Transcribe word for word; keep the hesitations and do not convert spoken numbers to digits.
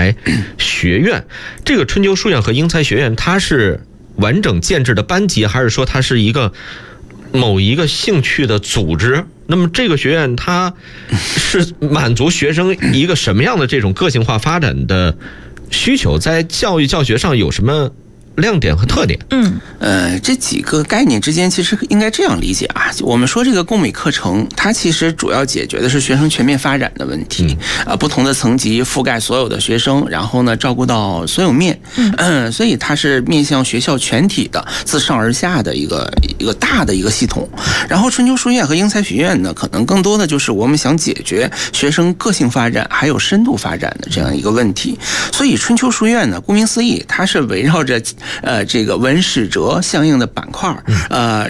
才学院。这个春秋书院和英才学院，它是完整建制的班级，还是说它是一个某一个兴趣的组织？那么这个学院它是满足学生一个什么样的这种个性化发展的需求？在教育教学上有什么亮点和特点？ 嗯， 呃，这几个概念之间其实应该这样理解啊。我们说这个共美课程，它其实主要解决的是学生全面发展的问题，啊、呃，不同的层级覆盖所有的学生，然后呢，照顾到所有面，嗯，呃、所以它是面向学校全体的自上而下的一个一个大的一个系统。然后春秋书院和英才学院呢，可能更多的就是我们想解决学生个性发展还有深度发展的这样一个问题。所以春秋书院呢，顾名思义，它是围绕着呃，这个文史哲相应的板块，呃，